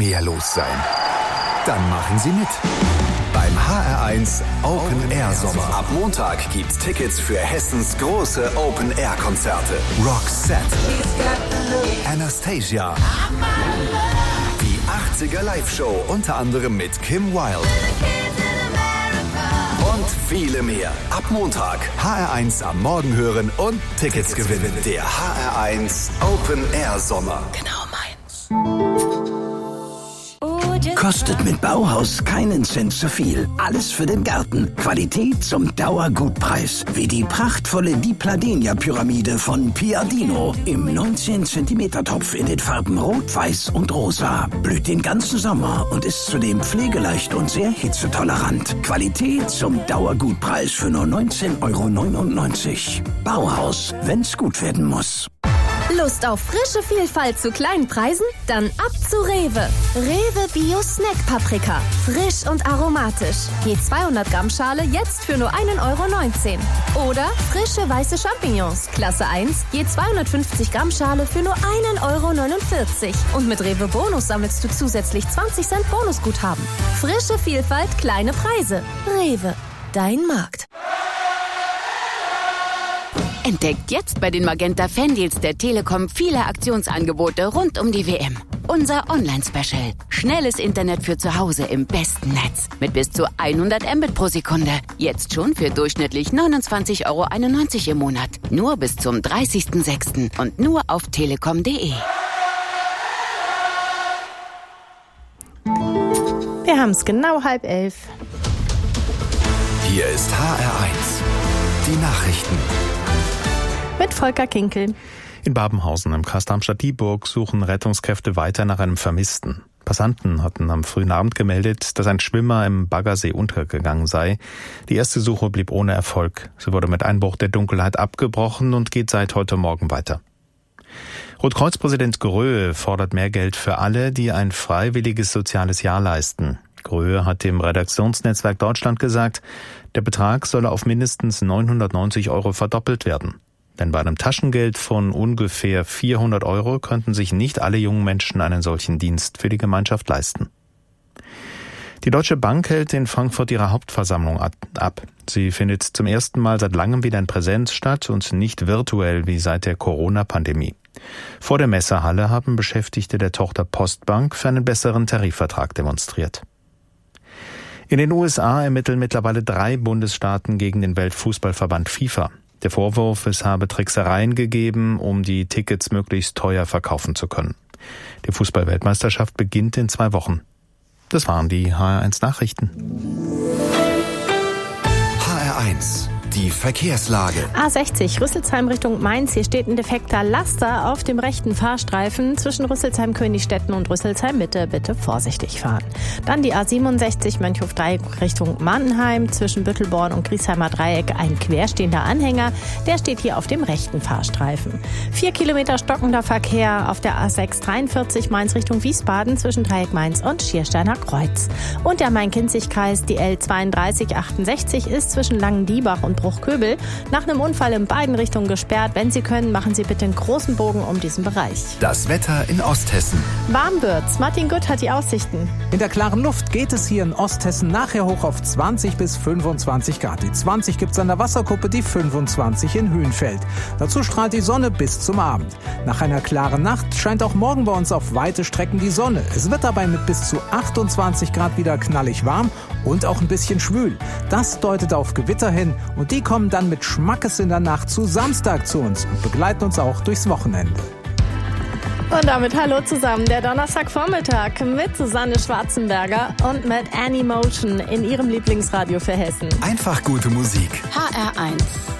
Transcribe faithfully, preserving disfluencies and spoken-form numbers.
Air los sein? Dann machen Sie mit. Beim H R eins Open Air Sommer. Ab Montag gibt's Tickets für Hessens große Open Air Konzerte. Roxette, Anastasia, die achtziger Live-Show unter anderem mit Kim Wilde und viele mehr. Ab Montag H R eins am Morgen hören und Tickets gewinnen. Der H R eins Open Air Sommer. Genau meins. Kostet mit Bauhaus keinen Cent zu viel. Alles für den Garten. Qualität zum Dauergutpreis. Wie die prachtvolle Dipladenia-Pyramide von Piadino. Im neunzehn Zentimeter Topf in den Farben Rot, Weiß und Rosa. Blüht den ganzen Sommer und ist zudem pflegeleicht und sehr hitzetolerant. Qualität zum Dauergutpreis für nur neunzehn Euro neunundneunzig. Bauhaus, wenn's gut werden muss. Lust auf frische Vielfalt zu kleinen Preisen? Dann ab zu Rewe. Rewe Bio Snack Paprika. Frisch und aromatisch. Je zweihundert Gramm Schale jetzt für nur ein Euro neunzehn. Oder frische weiße Champignons. Klasse eins. Je zweihundertfünfzig Gramm Schale für nur ein Euro neunundvierzig. Und mit Rewe Bonus sammelst du zusätzlich zwanzig Cent Bonusguthaben. Frische Vielfalt, kleine Preise. Rewe. Dein Markt. Entdeckt jetzt bei den Magenta Fandeals der Telekom viele Aktionsangebote rund um die W M. Unser Online-Special. Schnelles Internet für zu Hause im besten Netz. Mit bis zu hundert Mbit pro Sekunde. Jetzt schon für durchschnittlich neunundzwanzig Euro einundneunzig im Monat. Nur bis zum dreißigsten sechsten und nur auf telekom punkt de. Wir haben es genau halb elf. Hier ist H R eins. Die Nachrichten. Mit Volker Kinkel. In Babenhausen im Kreis Darmstadt-Dieburg suchen Rettungskräfte weiter nach einem Vermissten. Passanten hatten am frühen Abend gemeldet, dass ein Schwimmer im Baggersee untergegangen sei. Die erste Suche blieb ohne Erfolg. Sie wurde mit Einbruch der Dunkelheit abgebrochen und geht seit heute Morgen weiter. Rotkreuz-Präsident Gröhe fordert mehr Geld für alle, die ein freiwilliges soziales Jahr leisten. Gröhe hat dem Redaktionsnetzwerk Deutschland gesagt, der Betrag solle auf mindestens neunhundertneunzig Euro verdoppelt werden. Denn bei einem Taschengeld von ungefähr vierhundert Euro könnten sich nicht alle jungen Menschen einen solchen Dienst für die Gemeinschaft leisten. Die Deutsche Bank hält in Frankfurt ihre Hauptversammlung ab. Sie findet zum ersten Mal seit langem wieder in Präsenz statt und nicht virtuell wie seit der Corona-Pandemie. Vor der Messehalle haben Beschäftigte der Tochter Postbank für einen besseren Tarifvertrag demonstriert. In den U S A ermitteln mittlerweile drei Bundesstaaten gegen den Weltfußballverband FIFA. Der Vorwurf, es habe Tricksereien gegeben, um die Tickets möglichst teuer verkaufen zu können. Die Fußball-Weltmeisterschaft beginnt in zwei Wochen. Das waren die H R eins Nachrichten. H R eins. Die Verkehrslage. A sechzig, Rüsselsheim Richtung Mainz. Hier steht ein defekter Laster auf dem rechten Fahrstreifen zwischen Rüsselsheim-Königstetten und Rüsselsheim-Mitte. Bitte vorsichtig fahren. Dann die A siebenundsechzig, Mönchhof-Dreieck Richtung Mannheim. Zwischen Büttelborn und Griesheimer Dreieck ein querstehender Anhänger. Der steht hier auf dem rechten Fahrstreifen. Vier Kilometer stockender Verkehr auf der A sechs dreiundvierzig Mainz Richtung Wiesbaden zwischen Dreieck Mainz und Schiersteiner Kreuz. Und der Main-Kinzig-Kreis, die L zweiunddreißig achtundsechzig, ist zwischen Langendiebach und Bruchköbel nach einem Unfall in beiden Richtungen gesperrt. Wenn Sie können, machen Sie bitte einen großen Bogen um diesen Bereich. Das Wetter in Osthessen. Warm wird's. Martin Gutt hat die Aussichten. In der klaren Luft geht es hier in Osthessen nachher hoch auf zwanzig bis fünfundzwanzig Grad. Die zwanzig gibt's an der Wasserkuppe, die fünfundzwanzig in Hühnfeld. Dazu strahlt die Sonne bis zum Abend. Nach einer klaren Nacht scheint auch morgen bei uns auf weite Strecken die Sonne. Es wird dabei mit bis zu achtundzwanzig Grad wieder knallig warm und auch ein bisschen schwül. Das deutet auf Gewitter hin und die kommen dann mit Schmackes in der Nacht zu Samstag zu uns und begleiten uns auch durchs Wochenende. Und damit hallo zusammen, der Donnerstagvormittag mit Susanne Schwarzenberger und mit Annie Motion in ihrem Lieblingsradio für Hessen. Einfach gute Musik. H R eins.